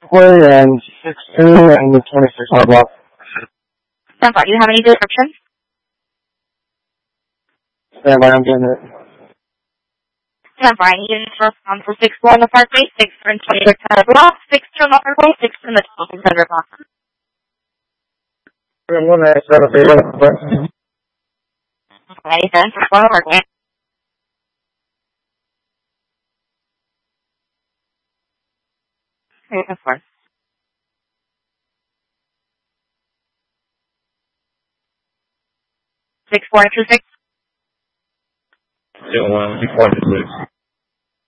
Parkway and 6-2 and the 26 hard block. Stand by. Do you have any description? Stand by, I'm getting it. Stand by. I need you to respond for 6-1 on the Parkway, 6 and 26 hard block, 6-2 on the Parkway, 6 in the 12 hard block. I'm going to ask that if they don't question. Okay, then, 6-1 on the Parkway. Okay, that's fine. 6-4-2-6. 6-1, 6-4-2-6.